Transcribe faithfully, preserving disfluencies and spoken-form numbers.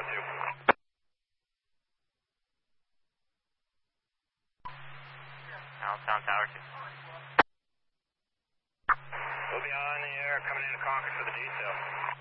two. Allentown Tower two. We'll be on the air coming into Concord for the detail.